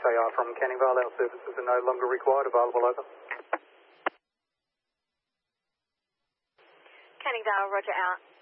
XAR from Canning Vale. Our services are no longer required. Available, over. Canning Vale, roger out.